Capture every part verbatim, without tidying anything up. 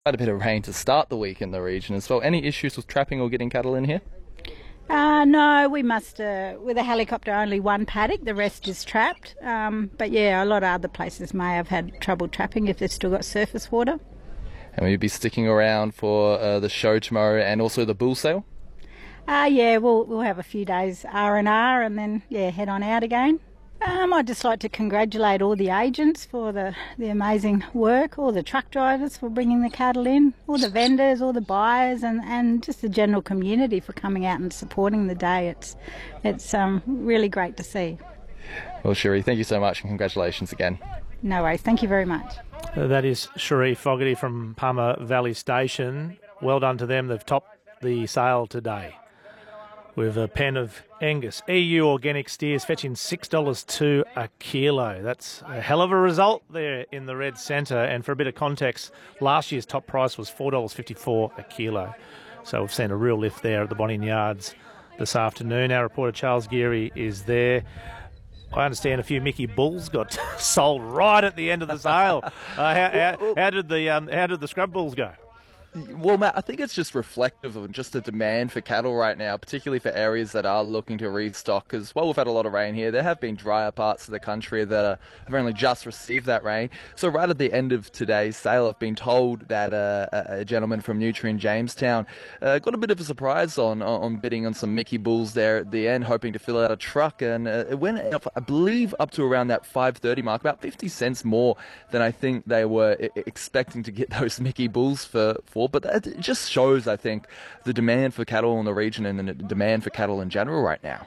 Quite a bit of rain to start the week in the region as well. Any issues with trapping or getting cattle in here? Uh, no, we must, uh, with a helicopter, only one paddock, the rest is trapped. Um, but yeah, a lot of other places may have had trouble trapping if they've still got surface water. And will you be sticking around for uh, the show tomorrow and also the bull sale? Uh, yeah, we'll, we'll have a few days R and R and then, yeah, head on out again. Um, I'd just like to congratulate all the agents for the, the amazing work, all the truck drivers for bringing the cattle in, all the vendors, all the buyers, and, and just the general community for coming out and supporting the day. It's it's um, really great to see. Well, Cherie, thank you so much and congratulations again. No worries. Thank you very much. Uh, that is Cherie Fogarty from Palmer Valley Station. Well done to them. They've topped the sale today with a pen of Angus E U organic steers fetching six dollars two a kilo. That's a hell of a result there in the red centre. And for a bit of context, last year's top price was four dollars fifty-four a kilo. So we've seen a real lift there at the Bonning Yards this afternoon. Our reporter Charles Geary is there. I understand a few Mickey Bulls got sold right at the end of the sale. Uh, how, how, how did the um, how did the scrub bulls go? Well, Matt, I think it's just reflective of just the demand for cattle right now, particularly for areas that are looking to restock. Because while we've had a lot of rain here, there have been drier parts of the country that are, have only just received that rain. So right at the end of today's sale, I've been told that uh, a gentleman from Nutrien Jamestown uh, got a bit of a surprise on on bidding on some Mickey Bulls there at the end, hoping to fill out a truck. And uh, it went up, I believe, up to around that five thirty mark, about fifty cents more than I think they were I- expecting to get those Mickey Bulls for, for. But that, it just shows, I think, the demand for cattle in the region and the demand for cattle in general right now.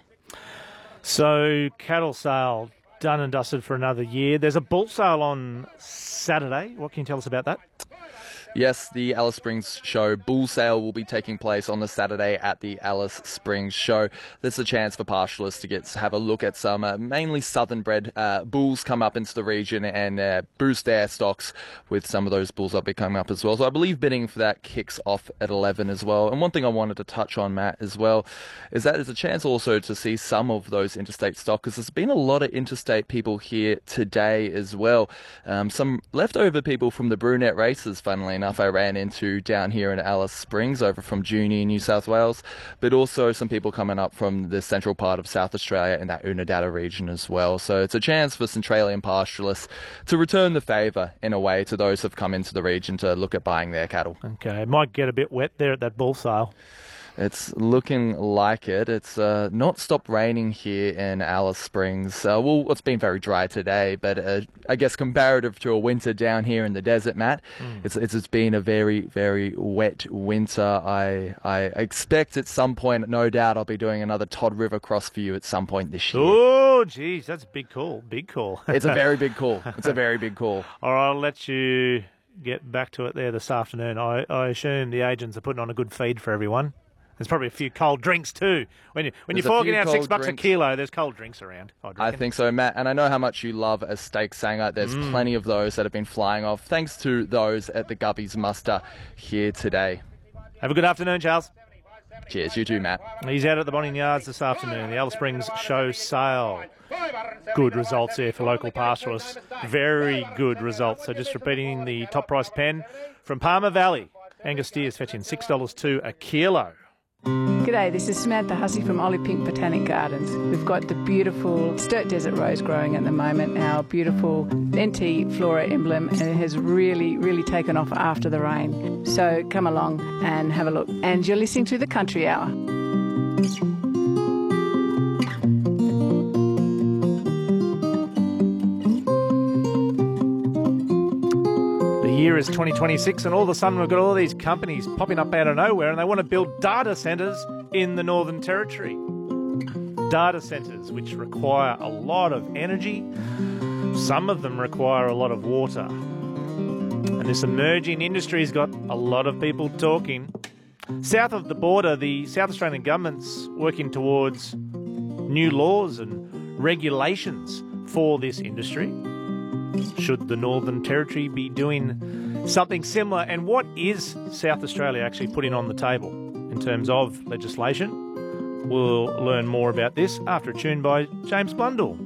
So, cattle sale done and dusted for another year. There's a bull sale on Saturday. What can you tell us about that? Yes, the Alice Springs Show bull sale will be taking place on the Saturday at the Alice Springs Show. There's a chance for pastoralists to get to have a look at some uh, mainly southern bred uh, bulls come up into the region and uh, boost their stocks with some of those bulls that will be coming up as well. So I believe bidding for that kicks off at eleven as well. And one thing I wanted to touch on, Matt, as well, is that there's a chance also to see some of those interstate stock, because there's been a lot of interstate people here today as well. Um, some leftover people from the brunette races, funnily enough. I ran into down here in Alice Springs over from Junee, New South Wales, but also some people coming up from the central part of South Australia and that Unadilla region as well. So it's a chance for Centralian pastoralists to return the favour in a way to those who've come into the region to look at buying their cattle. Okay, it might get a bit wet there at that bull sale. It's looking like it. It's uh, not stopped raining here in Alice Springs. Uh, well, it's been very dry today, but uh, I guess comparative to a winter down here in the desert, Matt, mm. it's, it's it's been a very, very wet winter. I I expect at some point, no doubt, I'll be doing another Todd River cross for you at some point this year. Oh, geez, that's a big call. Big call. It's a very big call. It's a very big call. All right, I'll let you get back to it there this afternoon. I, I assume the agents are putting on a good feed for everyone. There's probably a few cold drinks too. When, you, when you're forking out six bucks drinks. a kilo, there's cold drinks around. I think so, Matt. And I know how much you love a steak sanger. There's mm. plenty of those that have been flying off, thanks to those at the Gubby's Muster here today. Have a good afternoon, Charles. Cheers, you too, Matt. He's out at the Bonning Yards this afternoon, the Alice Springs Show sale. Good results there for local pastoralists. Very good results. So just repeating the top price pen from Palmer Valley. Angus steers fetching six dollars two a kilo. G'day, this is Samantha Hussey from Ollie Pink Botanic Gardens. We've got the beautiful Sturt Desert Rose growing at the moment, our beautiful N T Flora emblem, and it has really, really taken off after the rain. So come along and have a look. And you're listening to the Country Hour. The year is twenty twenty-six, and all of a sudden we've got all these companies popping up out of nowhere, and they want to build data centres in the Northern Territory. Data centres which require a lot of energy. Some of them require a lot of water. And this emerging industry has got a lot of people talking. South of the border, the South Australian government's working towards new laws and regulations for this industry. Should the Northern Territory be doing something similar? And what is South Australia actually putting on the table in terms of legislation? We'll learn more about this after a tune by James Blundell.